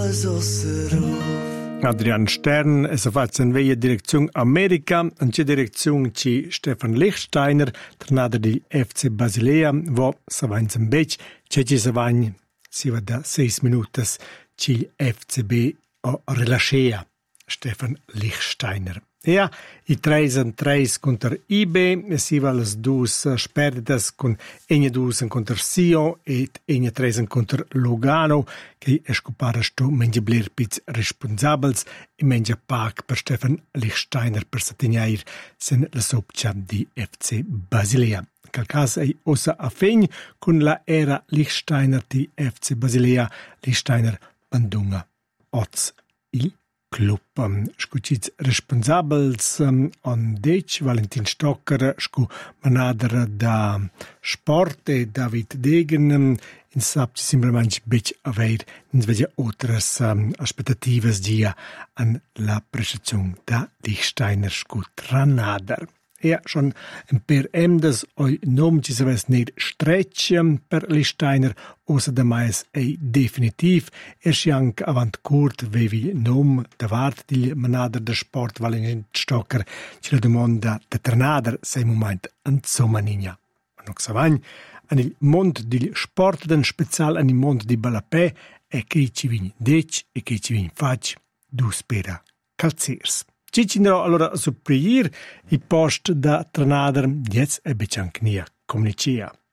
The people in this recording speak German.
Adrian Stern es fatto in via direzione America, in c'è direzione ci Stefan Lichtsteiner, tornato di FC Basilea, vo savagn in bec, c'è ci savagn, si va da 6 minuti, ci FCB o Relashea, Stefan Lichtsteiner. Ja, i 3-3 contro IB, si va les dus sperditas con 1-2 contro Sion e 1-3 contro Lugano, che è scopare sto menja bler piz responsabels e menja pac per Stefan Lichtsteiner per satinair sen la sopcia di FC Basilea. Cal caso è ossa a fegn con la era Lichtsteiner di FC Basilea, Lichtsteiner Bandunga Oz il club. Scuciz responsabels on dec Valentin Stocker, scu manader da sport e David Degen, in sap simplemente bec aver in svegia otras aspettativas dia an la prestazione da Lichtsteiner scu tranader. Ja, schon per emdes oi nom ci saves ned stretch per Lichtsteiner, osa da mais ei definitiv, schianc avant curt vevi nom davart di manader de sport Valentin Stocker, ci la domanda de trenader sei moment an somaninja. Anoc savagn, an il mond di sport den special an il mond di balapè e che ci vin dec e che ci vin fac du spera calziers. Ci cinderò allora a suppriir i post da trenader, jetzt e beciancnia comunicia.